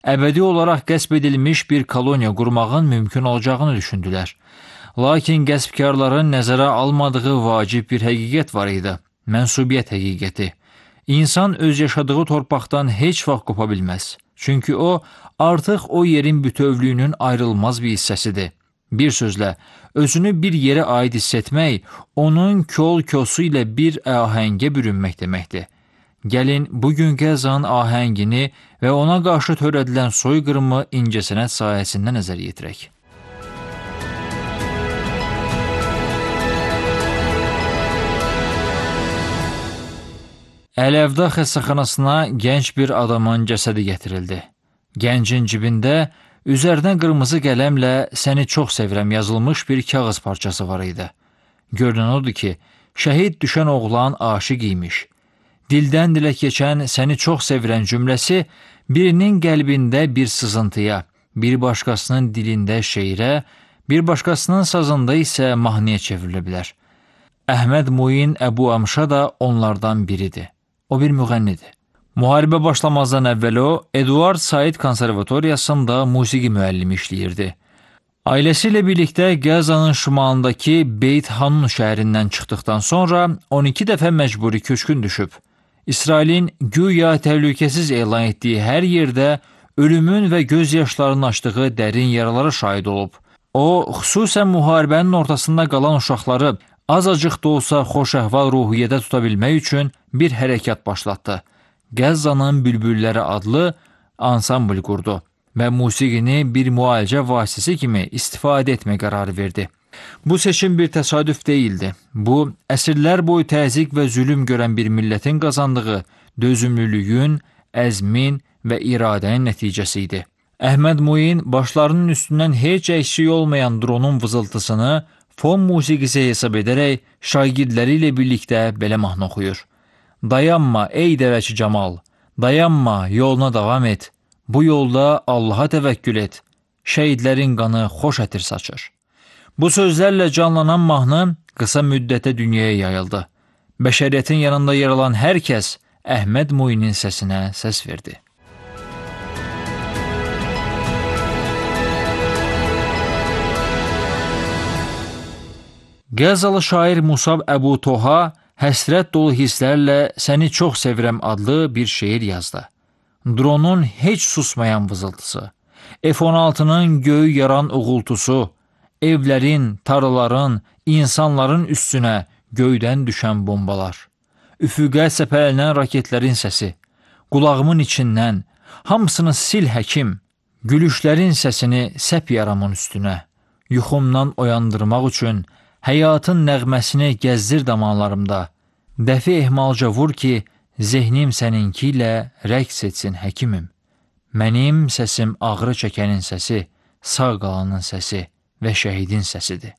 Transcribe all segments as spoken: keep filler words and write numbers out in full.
Əbədi olaraq qəsb edilmiş bir koloniya qurmağın mümkün olacağını düşündülər. Lakin qəsbkarların nəzərə almadığı vacib bir həqiqət var idi. Mənsubiyyət həqiqəti. İnsan öz yaşadığı torpaqdan heç vaxt qopa bilməz. Çünki o, artıq o yerin bütövlüyünün ayrılmaz bir hissəsidir. Bir sözlə, özünü bir yerə aid hiss etmək, onun kol-kosu ilə bir ahəngə bürünmək deməkdir. Gəlin, bugün Qəzzanın ahəngini və ona qarşı törədilən soyqırımı incəsənət sayəsində nəzər yetirək. Əl-Əvda xəstəxanasına gənc bir adamın cəsədi gətirildi. Gəncin cibində üzərinə qırmızı qələmlə "Səni çox sevirəm" yazılmış bir kağız parçası var idi. Görünən odur ki, şəhid düşən oğlan aşiq imiş. Dildən dilə keçən "Səni çox sevirəm" cümləsi birinin qəlbində bir sızıntıya, bir başqasının dilində şeirə, bir başqasının sazında isə mahnıya çevrilə bilər. Əhməd Muin Əbu Amşa da onlardan biridir. O bir müğənnidir. Müharibə başlamazdan əvvəl o, Eduard Said konservatoriyasında musiqi müəllimi işləyirdi. Ailəsi ilə birlikdə Qəzzanın şimalındakı Beyt Hanun şəhərindən çıxdıqdan sonra on iki dəfə məcburi köçkün düşüb. İsrailin güya təhlükəsiz elan etdiyi hər yerdə ölümün və göz yaşlarının açdığı dərin yaralara şahid olub. O, xüsusən müharibənin ortasında qalan uşaqları azacıq da olsa xoş əhval ruhiyyədə tuta bilmək üçün bir hərəkat başlatdı. Qəzzanın Bülbülləri adlı ansambl qurdu və musiqini bir müalicə vasitəsi kimi istifadə etmə qərarı verdi. Bu seçim bir təsadüf deyildi. Bu, əsrlər boyu təzyiq və zülüm görən bir millətin qazandığı dözümlülüyün, əzmin və iradənin nəticəsi idi. Əhməd Muin başlarının üstündən heç əksik olmayan dronun vızıltısını fon musiqisi hesab edərək şagirdləri ilə birlikdə belə mahnı oxuyur. Dayanma ey dəvəçi Camal, dayanma yoluna davam et, bu yolda Allaha təvəkkül et, şəhidlərin qanı xoş ətir saçır. Bu sözlərlə canlanan mahnı qısa müddətə dünyaya yayıldı. Bəşəriyyətin yanında yer alan hər kəs Əhməd Muinin səsinə səs verdi. Qəzzalı şair Musab Əbu Toha həsrət dolu hisslərlə "Səni çox sevirəm" adlı bir şeir yazdı. Dronun heç susmayan vızıltısı, F on altının göyü yaran uğultusu, evlərin, tarlaların, insanların üstünə göydən düşən bombalar, üfüqə səpələnən raketlərin səsi, qulağımın içindən, hamısını sil həkim, gülüşlərin səsini səp yaramın üstünə, yuxumdan oyandırmaq üçün həyatın nəğməsini gəzdir damanlarımda, dəfi ehmalca vur ki, zehnim səninki ilə rəqs etsin həkimim. Mənim səsim ağrı çəkənin səsi, sağ qalanın səsi və şəhidin səsidir.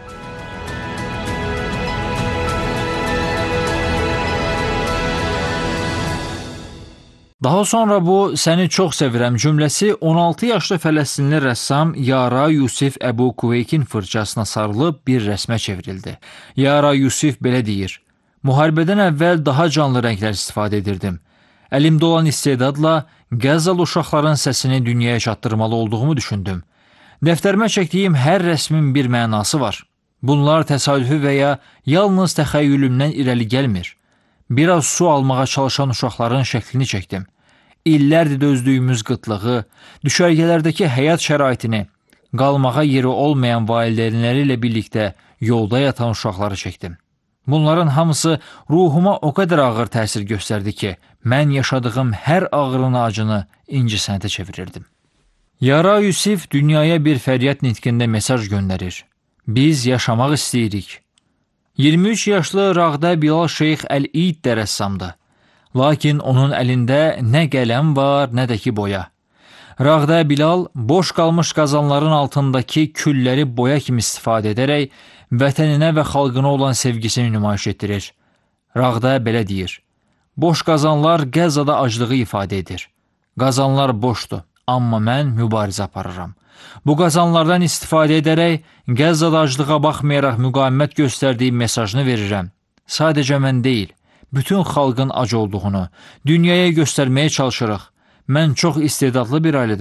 Daha sonra bu "Səni çox sevirəm" cümləsi on altı yaşlı Fələstinli rəssam Yara Yusif Əbu Kuveykin fırçasına sarılıb bir rəsmə çevrildi. Yara Yusif belə deyir: "Müharibədən əvvəl daha canlı rənglər istifadə edirdim. Əlimdə olan istedadla Qəzzalı uşaqların səsini dünyaya çatdırmalı olduğumu düşündüm. Dəftərimə çəkdiyim hər rəsmin bir mənası var. Bunlar təsadüfi və ya yalnız təxəyyülümdən irəli gəlmir. Biraz su almağa çalışan uşaqların şəklini çəkdim. İllərdir dözdüyümüz qıtlığı, düşərgələrdəki həyat şəraitini, qalmağa yeri olmayan valideynləri ilə birlikdə yolda yatan uşaqları çəkdim. Bunların hamısı ruhuma o qədər ağır təsir göstərdi ki, mən yaşadığım hər ağrının acını incəsənətə çevirirdim." Yara Yusif dünyaya bir fəryad nitqində mesaj göndərir. Biz yaşamaq istəyirik. iyirmi üç yaşlı Rağda Bilal Şeyx Əl-İd də rəssamdır. Lakin onun əlində nə qələm var, nə də ki boya. Rağda Bilal boş qalmış qazanların altındakı külləri boya kimi istifadə edərək vətəninə və xalqına olan sevgisini nümayiş etdirir. Rağda belə deyir: "Boş qazanlar Qəzzada aclığı ifadə edir. Qazanlar boşdur, amma mən mübarizə aparıram. Bu qazanlardan istifadə edərək Qəzzada aclığa baxmayaraq müqavimət göstərdiyim mesajını verirəm. Sadəcə mən deyil, bütün xalqın ac olduğunu dünyaya göstərməyə çalışırıq. Mən çox istedadlı bir ailədə